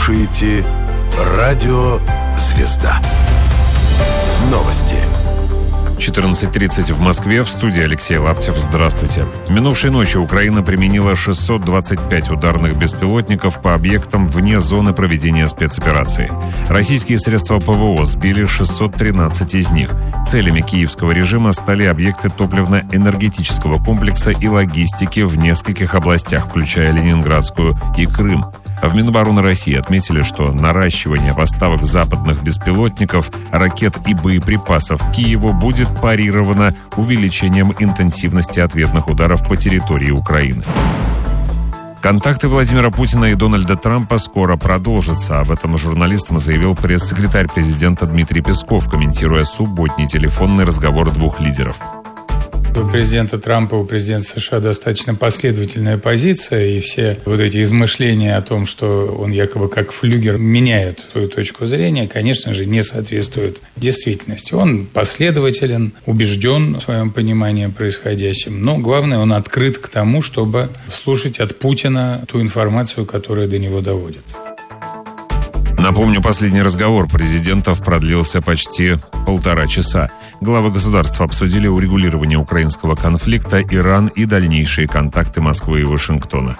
слушаете радио «Звезда». Новости. 14:30 в Москве. В студии Алексей Лаптев. Здравствуйте. Минувшей ночью Украина применила 625 ударных беспилотников по объектам вне зоны проведения спецоперации. Российские средства ПВО сбили 613 из них. Целями киевского режима стали объекты топливно-энергетического комплекса и логистики в нескольких областях, включая Ленинградскую и Крым. В Минобороны России отметили, что наращивание поставок западных беспилотников, ракет и боеприпасов к Киеву будет парировано увеличением интенсивности ответных ударов по территории Украины. Контакты Владимира Путина и Дональда Трампа скоро продолжатся. Об этом журналистам заявил пресс-секретарь президента Дмитрий Песков, комментируя субботний телефонный разговор двух лидеров. У президента Трампа, у президента США достаточно последовательная позиция, и все вот эти измышления о том, что он якобы как флюгер меняет свою точку зрения, конечно же, не соответствуют действительности. Он последователен, убежден в своем понимании происходящем, но главное, он открыт к тому, чтобы слушать от Путина ту информацию, которая до него доводится. Напомню, последний разговор президентов продлился почти 1,5 часа. Главы государств обсудили урегулирование украинского конфликта, Иран и дальнейшие контакты Москвы и Вашингтона.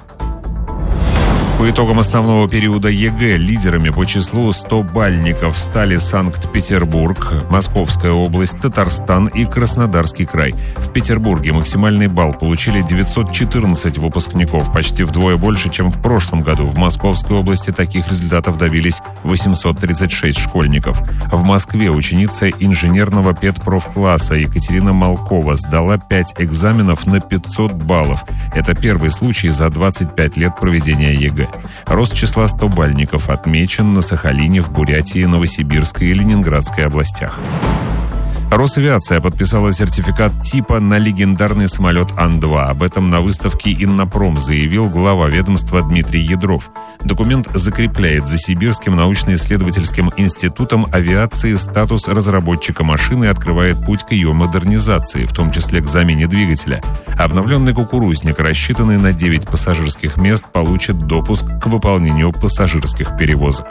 По итогам основного периода ЕГЭ лидерами по числу 100-бальников стали Санкт-Петербург, Московская область, Татарстан и Краснодарский край. В Петербурге максимальный балл получили 914 выпускников, почти вдвое больше, чем в прошлом году. В Московской области таких результатов добились 836 школьников. В Москве ученица инженерного педпрофкласса Екатерина Малкова сдала 5 экзаменов на 500 баллов. Это первый случай за 25 лет проведения ЕГЭ. Рост числа 100-бальников отмечен на Сахалине, в Бурятии, Новосибирской и Ленинградской областях. Росавиация подписала сертификат типа на легендарный самолет Ан-2. Об этом на выставке «Иннопром» заявил глава ведомства Дмитрий Ядров. Документ закрепляет за Сибирским научно-исследовательским институтом авиации статус разработчика машины и открывает путь к ее модернизации, в том числе к замене двигателя. Обновленный «Кукурузник», рассчитанный на 9 пассажирских мест, получит допуск к выполнению пассажирских перевозок.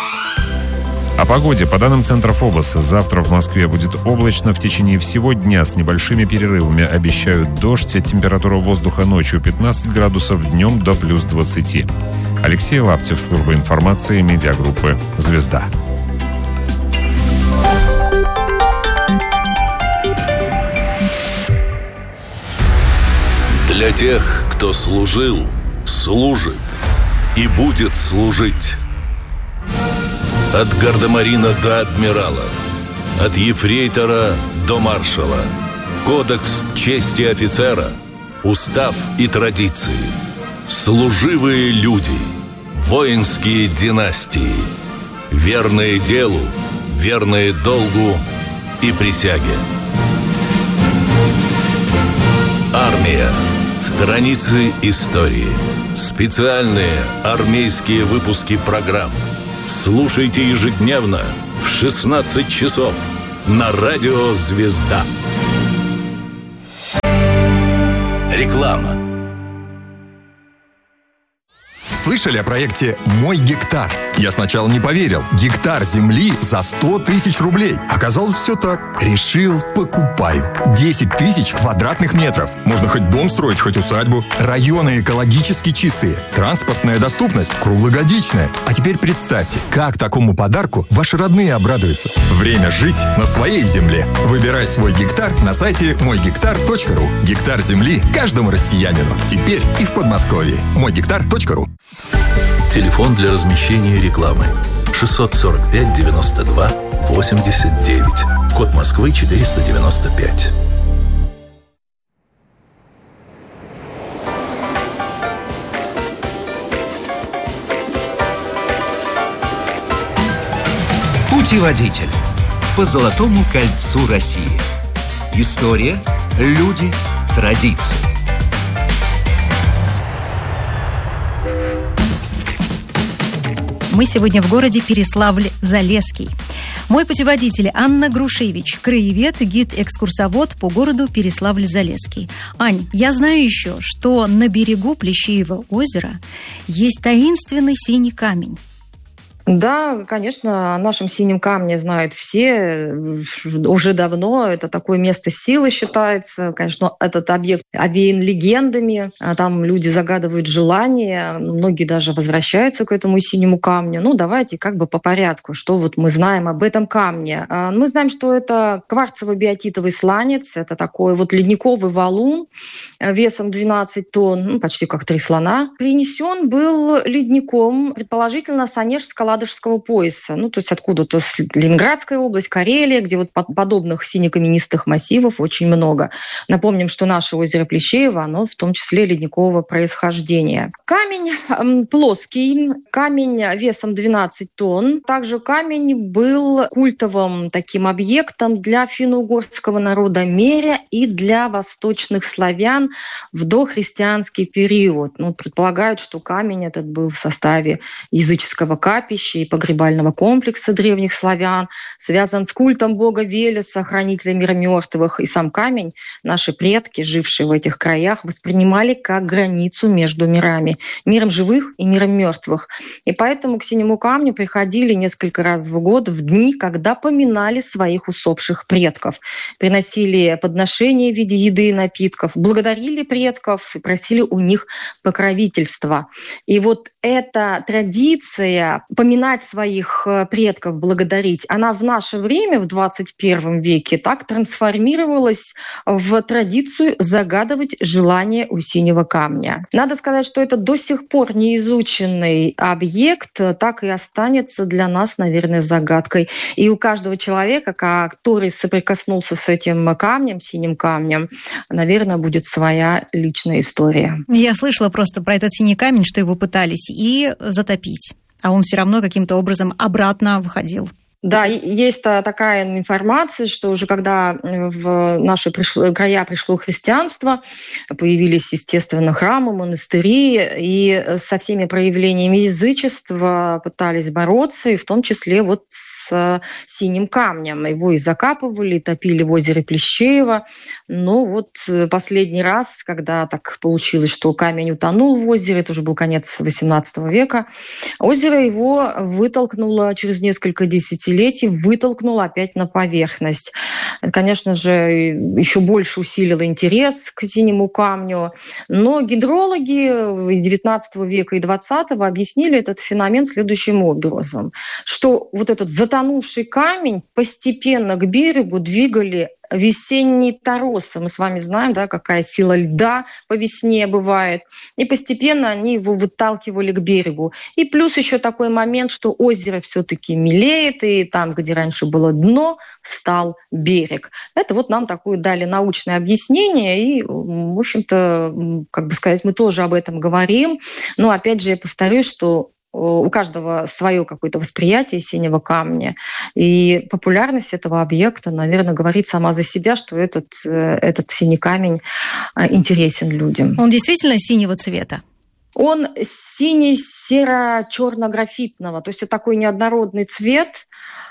О погоде. По данным Центра ФОБОС, завтра в Москве будет облачно. В течение всего дня с небольшими перерывами обещают дождь. Температура воздуха ночью 15 градусов, днем до плюс 20. Алексей Лаптев, служба информации, медиагруппы «Звезда». Для тех, кто служил, служит и будет служить. От гардемарина до адмирала, от ефрейтора до маршала. Кодекс чести офицера, устав и традиции. Служивые люди, воинские династии. Верные делу, верные долгу и присяге. Армия. Страницы истории. Специальные армейские выпуски программ. Слушайте ежедневно в 16 часов на радио «Звезда». Реклама. Слышали о проекте «Мой гектар»? Я сначала не поверил. Гектар земли за 100 тысяч рублей. Оказалось, все так. Решил, покупаю. 10 тысяч квадратных метров. Можно хоть дом строить, хоть усадьбу. Районы экологически чистые. Транспортная доступность круглогодичная. А теперь представьте, как такому подарку ваши родные обрадуются. Время жить на своей земле. Выбирай свой гектар на сайте мойгектар.ру. Гектар земли каждому россиянину. Теперь и в Подмосковье. мойгектар.ру. Телефон для размещения рекламы 645 92 89. Код Москвы 495. Путеводитель по Золотому кольцу России. История, люди, традиции. Мы сегодня в городе Переславль-Залесский. Мой путеводитель Анна Грушевич, краевед, гид-экскурсовод по городу Переславль-Залесский. Ань, я знаю еще, что на берегу Плещеева озера есть таинственный синий камень. Да, конечно, о нашем синем камне знают все уже давно. Это такое место силы считается. Конечно, этот объект овеян легендами. Там люди загадывают желания. Многие даже возвращаются к этому синему камню. Давайте как бы по порядку. Что вот мы знаем об этом камне? Мы знаем, что это кварцево-биотитовый сланец. Это такой вот ледниковый валун весом 12 тонн, почти как 3 слона. Принесен был ледником, предположительно, с Онежско-Ладожского пояса. То есть откуда-то с Ленинградская область, Карелия, где вот подобных сине-каменистых массивов очень много. Напомним, что наше озеро Плещеево, оно в том числе ледникового происхождения. Камень плоский, камень весом 12 тонн. Также камень был культовым таким объектом для финно-угорского народа Меря и для восточных славян в дохристианский период. Предполагают, что камень этот был в составе языческого капища и погребального комплекса древних славян, связан с культом бога Велеса, хранителя мира мертвых. И сам камень наши предки, жившие в этих краях, воспринимали как границу между мирами, миром живых и миром мертвых. И поэтому к синему камню приходили несколько раз в год в дни, когда поминали своих усопших предков, приносили подношения в виде еды и напитков, благодарили предков и просили у них покровительства. И вот эта традиция поминать своих предков, благодарить, она в наше время, в 21 веке, так трансформировалась в традицию загадывать желание у синего камня. Надо сказать, что это до сих пор неизученный объект, так и останется для нас, наверное, загадкой. И у каждого человека, который соприкоснулся с этим камнем, синим камнем, наверное, будет своя личная история. Я слышала просто про этот синий камень, что его пытались и затопить, а он все равно каким-то образом обратно выходил. Да, есть такая информация, что уже когда в наши края пришло христианство, появились, естественно, храмы, монастыри, и со всеми проявлениями язычества пытались бороться, и в том числе вот с синим камнем. Его и закапывали, и топили в озере Плещеево. Но вот последний раз, когда так получилось, что камень утонул в озере, это уже был конец XVIII века, озеро его вытолкнуло через несколько десятилетий, вытолкнул опять на поверхность. Это, конечно же, еще больше усилило интерес к синему камню. Но гидрологи XIX века и XX объяснили этот феномен следующим образом, что вот этот затонувший камень постепенно к берегу двигали весенние торосы. Мы с вами знаем, да, какая сила льда по весне бывает. И постепенно они его выталкивали к берегу. И плюс еще такой момент, что озеро все-таки мелеет, и там, где раньше было дно, стал берег. Это вот нам такое дали научное объяснение, и, в общем-то, как бы сказать, мы тоже об этом говорим. Но, опять же, я повторюсь, что у каждого свое какое-то восприятие синего камня. И популярность этого объекта, наверное, говорит сама за себя, что этот синий камень интересен людям. Он действительно синего цвета? Он синий-серо-черно-графитного. То есть это такой неоднородный цвет,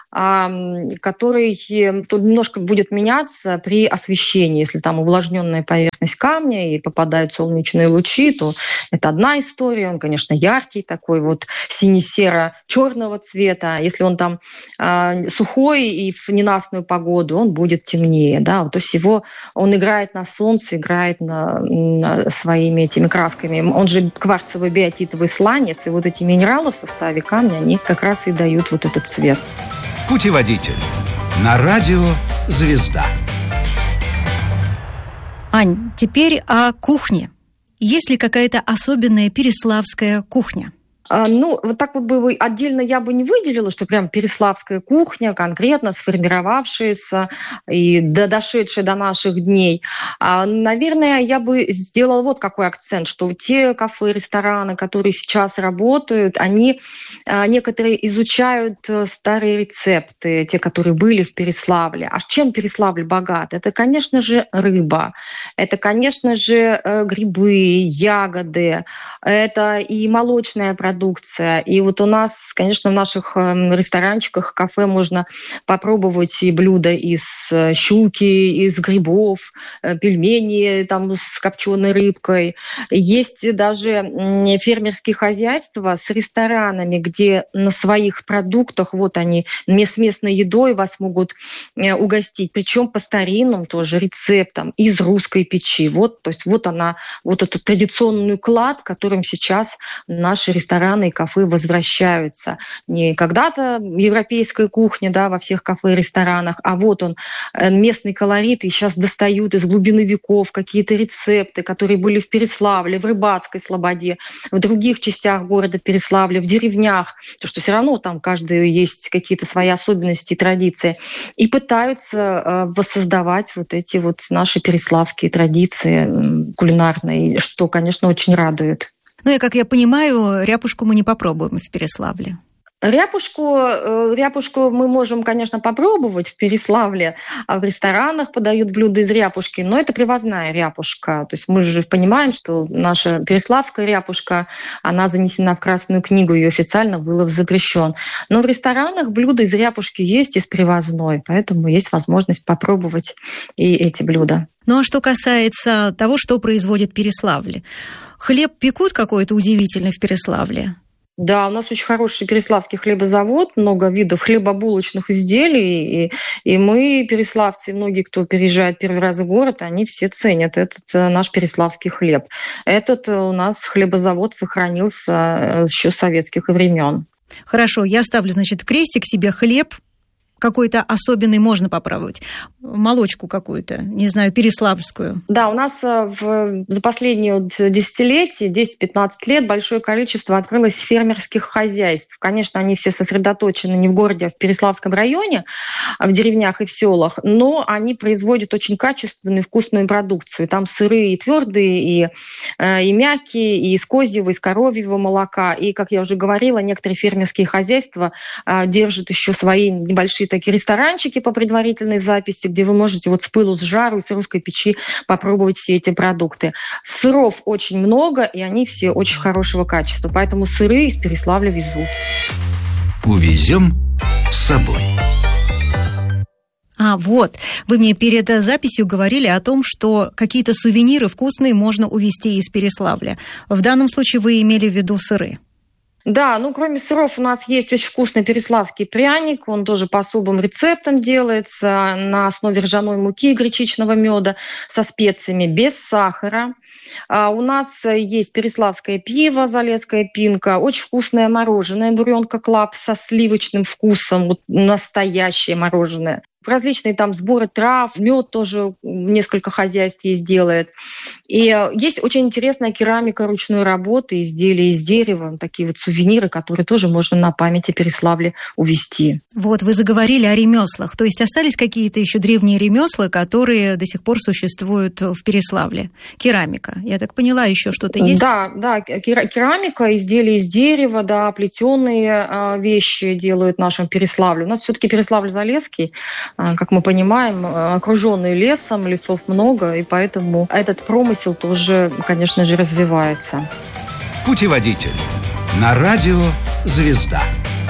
который тут немножко будет меняться при освещении. Если там увлажненная поверхность камня и попадают солнечные лучи, то это одна история. Он, конечно, яркий такой вот сине-серо-черного цвета. Если он там сухой и в ненастную погоду, он будет темнее. Да? То есть он играет на солнце, играет на своими этими красками. Он же кварцево-биотитовый сланец, и вот эти минералы в составе камня, они как раз и дают вот этот цвет. Путеводитель на радио «Звезда». Ань, теперь о кухне. Есть ли какая-то особенная переславская кухня? Вот так вот бы отдельно я бы не выделила, что прям переславская кухня, конкретно сформировавшаяся и дошедшая до наших дней. Наверное, я бы сделала вот какой акцент, что те кафе, рестораны, которые сейчас работают, они некоторые изучают старые рецепты, те, которые были в Переславле. А чем Переславль богат? Это, конечно же, рыба, это, конечно же, грибы, ягоды, это и молочная продукция, продукция. И вот у нас, конечно, в наших ресторанчиках, кафе можно попробовать и блюда из щуки, из грибов, пельмени там с копченой рыбкой. Есть даже фермерские хозяйства с ресторанами, где на своих продуктах, вот они, с местной едой вас могут угостить. Причем по старинным тоже рецептам из русской печи. Вот, то есть вот она, вот этот традиционный уклад, которым сейчас наши рестораны и кафе возвращаются. Не когда-то европейская кухня, да, во всех кафе и ресторанах, а вот он, местный колорит, и сейчас достают из глубины веков какие-то рецепты, которые были в Переславле, в Рыбацкой слободе, в других частях города Переславля, в деревнях, потому что все равно там каждый есть какие-то свои особенности и традиции, и пытаются воссоздавать вот эти вот наши переславские традиции кулинарные, что, конечно, очень радует. Ну и, как я понимаю, ряпушку мы не попробуем в Переславле. Ряпушку мы можем, конечно, попробовать в Переславле, а в ресторанах подают блюда из ряпушки, но это привозная ряпушка. То есть мы же понимаем, что наша переславская ряпушка, она занесена в Красную книгу, ее официально вылов запрещен. Но в ресторанах блюда из ряпушки есть, из привозной, поэтому есть возможность попробовать и эти блюда. Ну а что касается того, что производит Переславль, хлеб пекут какой-то удивительный в Переславле? Да, у нас очень хороший переславский хлебозавод, много видов хлебобулочных изделий, и мы, переславцы, многие, кто переезжает первый раз в город, они все ценят этот наш переславский хлеб. Этот у нас хлебозавод сохранился еще с советских времен. Хорошо, я ставлю, значит, крестик себе, хлеб какой-то особенный можно попробовать, молочку какую-то, не знаю, переславскую. Да, у нас за последние десятилетия, 10-15 лет, большое количество открылось фермерских хозяйств. Конечно, они все сосредоточены не в городе, а в Переславском районе, в деревнях и в селах, но они производят очень качественную и вкусную продукцию. Там сырые и твердые, и мягкие, и из козьего, и из коровьего молока. И, как я уже говорила, некоторые фермерские хозяйства держат еще свои небольшие такие ресторанчики по предварительной записи, где вы можете вот с пылу, с жару, с русской печи попробовать все эти продукты. Сыров очень много, и они все очень хорошего качества, поэтому сыры из Переславля везут. Увезем с собой. Вот, вы мне перед записью говорили о том, что какие-то сувениры вкусные можно увезти из Переславля. В данном случае вы имели в виду сыры. Да, кроме сыров у нас есть очень вкусный переславский пряник. Он тоже по особым рецептам делается на основе ржаной муки и гречичного меда со специями, без сахара. У нас есть переславское пиво, залесская пинка, очень вкусное мороженое, буренка клаб со сливочным вкусом, вот настоящее мороженое. Различные там сборы трав, мед тоже несколько хозяйств есть делает. И есть очень интересная керамика ручной работы, изделия из дерева, такие вот сувениры, которые тоже можно на памяти Переславля увезти. Вот, вы заговорили о ремеслах, то есть остались какие-то еще древние ремесла, которые до сих пор существуют в Переславле? Керамика, я так поняла, еще что-то есть? Да, керамика, изделия из дерева, да, плетеные вещи делают в нашем Переславле. У нас все-таки Переславль-Залесский, как мы понимаем, окруженный лесом, лесов много, и поэтому этот промысел тоже, конечно же, развивается. Путеводитель на радио «Звезда».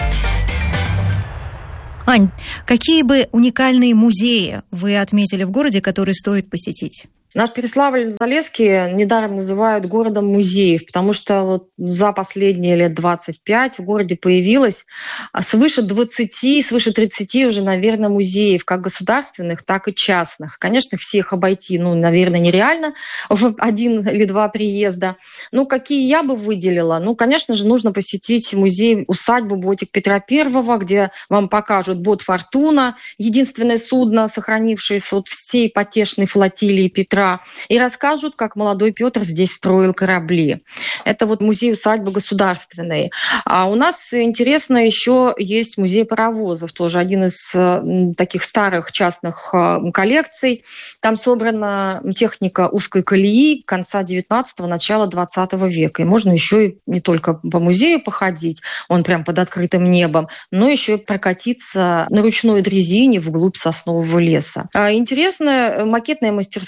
Ань, какие бы уникальные музеи вы отметили в городе, которые стоит посетить? Наш Переславль-Залесский недаром называют городом музеев, потому что вот за последние лет 25 в городе появилось свыше 20, свыше 30 уже, наверное, музеев, как государственных, так и частных. Конечно, всех обойти, наверное, нереально в 1 или 2 приезда. Какие я бы выделила? Конечно же, нужно посетить музей-усадьбу Ботик Петра I, где вам покажут бот «Фортуна», единственное судно, сохранившееся от всей потешной флотилии Петра, и расскажут, как молодой Петр здесь строил корабли. Это вот музей-усадьбы государственный. А у нас интересно еще есть музей паровозов, тоже один из таких старых частных коллекций. Там собрана техника узкой колеи конца 19-го, начала 20 века. И можно еще и не только по музею походить, он прям под открытым небом, но еще и прокатиться на ручной дрезине вглубь соснового леса. Интересная макетная мастерская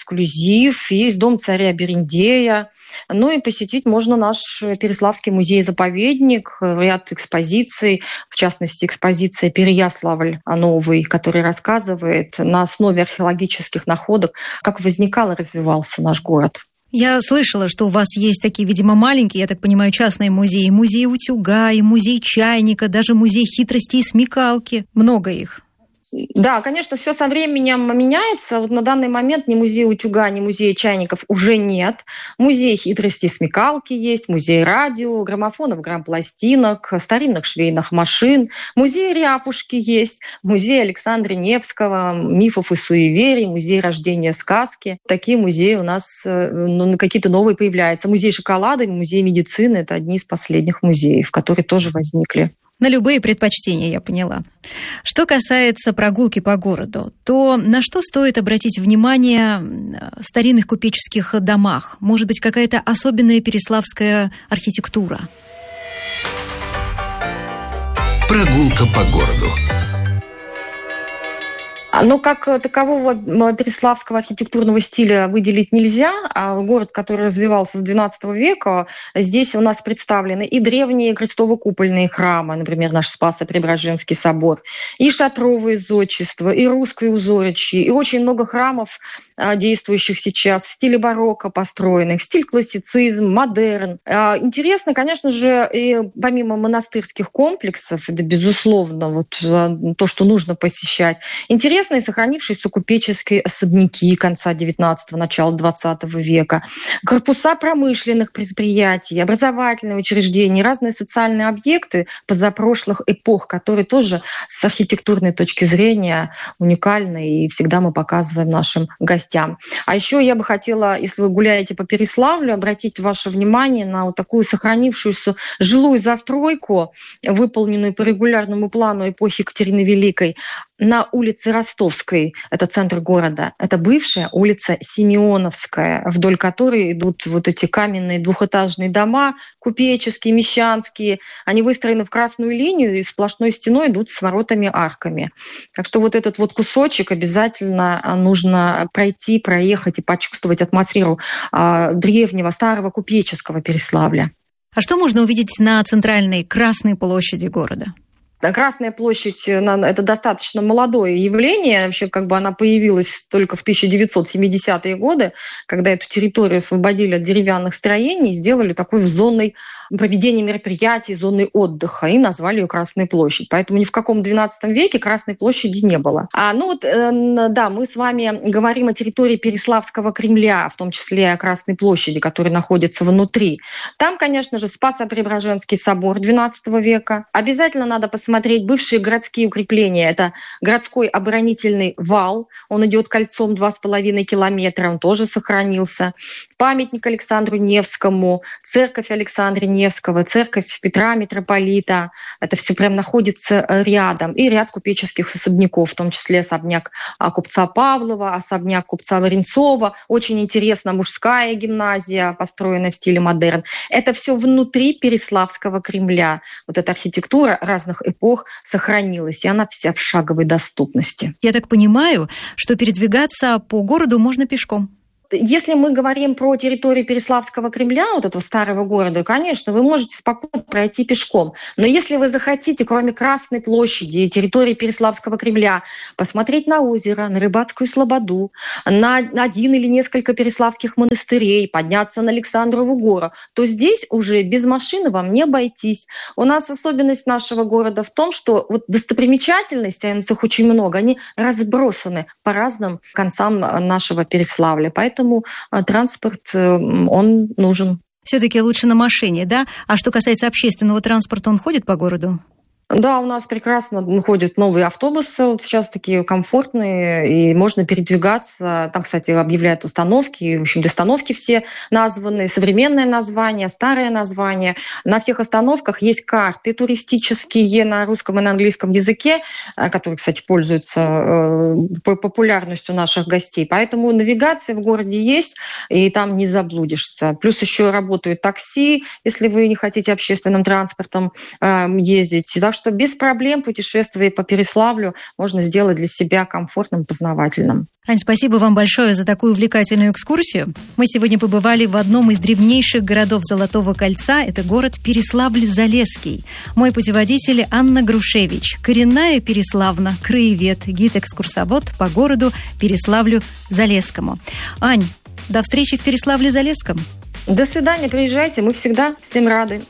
эксклюзив, есть дом царя Берендея. Ну и посетить можно наш Переславский музей-заповедник, ряд экспозиций, в частности, экспозиция «Переяславль новый», который рассказывает на основе археологических находок, как возникал и развивался наш город. Я слышала, что у вас есть такие, видимо, маленькие, я так понимаю, частные музеи. Музей утюга, и музей чайника, даже музей хитрости и смекалки. Много их. Да, конечно, все со временем меняется. Вот на данный момент ни музея утюга, ни музея чайников уже нет. Музей хитрости и смекалки есть, музей радио, граммофонов, грампластинок, старинных швейных машин. Музей ряпушки есть, музей Александра Невского, мифов и суеверий, музей рождения сказки. Такие музеи у нас какие-то новые появляются. Музей шоколада, музей медицины – это одни из последних музеев, которые тоже возникли. На любые предпочтения, я поняла. Что касается прогулки по городу, то на что стоит обратить внимание в старинных купеческих домах? Может быть, какая-то особенная переславская архитектура? Прогулка по городу. Но как такового переславского архитектурного стиля выделить нельзя. А город, который развивался с XII века, здесь у нас представлены и древние крестово-купольные храмы, например, наш Спасо-Преображенский собор, и шатровые зодчества, и русские узоричьи, и очень много храмов, действующих сейчас в стиле барокко построенных, стиль классицизм, модерн. Интересно, конечно же, и помимо монастырских комплексов, это, безусловно, вот то, что нужно посещать, интересные сохранившиеся купеческие особняки конца XIX – начала XX века, корпуса промышленных предприятий, образовательные учреждения, разные социальные объекты позапрошлых эпох, которые тоже с архитектурной точки зрения уникальны, и всегда мы показываем нашим гостям. А еще я бы хотела, если вы гуляете по Переславлю, обратить ваше внимание на вот такую сохранившуюся жилую застройку, выполненную по регулярному плану эпохи Екатерины Великой, на улице Ростовской, это центр города, это бывшая улица Симеоновская, вдоль которой идут вот эти каменные двухэтажные дома, купеческие, мещанские. Они выстроены в красную линию и сплошной стеной идут с воротами-арками. Так что вот этот вот кусочек обязательно нужно пройти, проехать и почувствовать атмосферу древнего, старого купеческого Переславля. А что можно увидеть на центральной Красной площади города? Красная площадь – это достаточно молодое явление. Вообще, она появилась только в 1970-е годы, когда эту территорию освободили от деревянных строений, сделали такой зоной проведения мероприятий, зоной отдыха и назвали ее Красной площадь. Поэтому ни в каком XII веке Красной площади не было. Да, мы с вами говорим о территории Переславского Кремля, в том числе о Красной площади, которая находится внутри. Там, конечно же, Спасо-Преображенский собор XII века. Обязательно надо посмотреть бывшие городские укрепления. Это городской оборонительный вал. Он идет кольцом 2,5 километра. Он тоже сохранился. Памятник Александру Невскому, церковь Александра Невского, церковь Петра Митрополита. Это все прям находится рядом. И ряд купеческих особняков, в том числе особняк купца Павлова, особняк купца Варенцова. Очень интересно, мужская гимназия, построенная в стиле модерн. Это все внутри Переславского Кремля. Вот эта архитектура разных эпох сохранилась, и она вся в шаговой доступности. Я так понимаю, что передвигаться по городу можно пешком. Если мы говорим про территорию Переславского Кремля, вот этого старого города, конечно, вы можете спокойно пройти пешком. Но если вы захотите, кроме Красной площади и территории Переславского Кремля, посмотреть на озеро, на Рыбацкую слободу, на один или несколько переславских монастырей, подняться на Александрову гору, то здесь уже без машины вам не обойтись. У нас особенность нашего города в том, что вот достопримечательностей, а их очень много, они разбросаны по разным концам нашего Переславля. Поэтому транспорт, он нужен. Все-таки лучше на машине, да? А что касается общественного транспорта, он ходит по городу? Да, у нас прекрасно ходят новые автобусы, вот сейчас такие комфортные, и можно передвигаться. Там, кстати, объявляют остановки, в общем, остановки все названы, современное название, старое название. На всех остановках есть карты туристические на русском и на английском языке, которые, кстати, пользуются популярностью наших гостей. Поэтому навигация в городе есть, и там не заблудишься. Плюс еще работают такси, если вы не хотите общественным транспортом ездить. Так что без проблем путешествие по Переславлю можно сделать для себя комфортным, познавательным. Ань, спасибо вам большое за такую увлекательную экскурсию. Мы сегодня побывали в одном из древнейших городов Золотого кольца. Это город Переславль-Залесский. Мой путеводитель Анна Грушевич. Коренная Переславна, краевед, гид-экскурсовод по городу Переславлю-Залесскому. Ань, до встречи в Переславле-Залесском. До свидания, приезжайте, мы всегда всем рады.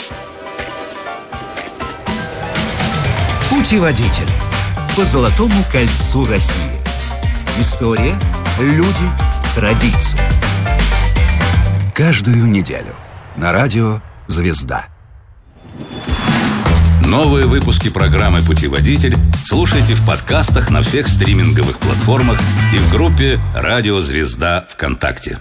Путеводитель по Золотому кольцу России. История, люди, традиции. Каждую неделю на радио «Звезда». Новые выпуски программы «Путеводитель» слушайте в подкастах на всех стриминговых платформах и в группе «Радио Звезда» ВКонтакте.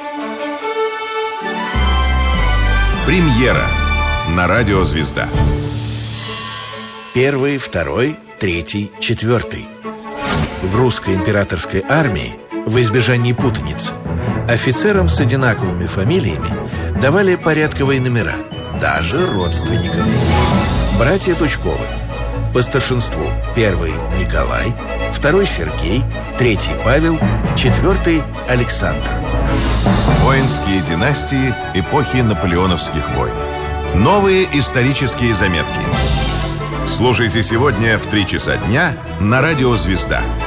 Премьера на радио «Звезда». 1, 2, 3, 4. В русской императорской армии, во избежание путаницы, офицерам с одинаковыми фамилиями давали порядковые номера, даже родственникам. Братья Тучковы. По старшинству 1 Николай, 2 Сергей, 3 Павел, 4 Александр. Воинские династии эпохи наполеоновских войн. Новые исторические заметки. Слушайте сегодня в 3 часа дня на радио «Звезда».